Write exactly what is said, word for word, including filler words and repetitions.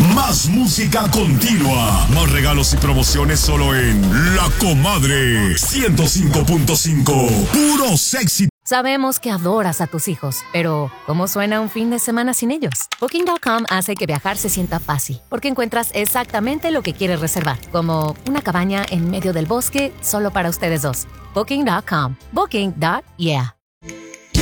Más música continua. Más regalos y promociones solo en La Comadre ciento cinco punto cinco. Puro sexy. Sabemos que adoras a tus hijos, pero ¿cómo suena un fin de semana sin ellos? Booking punto com hace que viajar se sienta fácil, porque encuentras exactamente lo que quieres reservar, como una cabaña en medio del bosque solo para ustedes dos. Booking punto com. Booking. Yeah.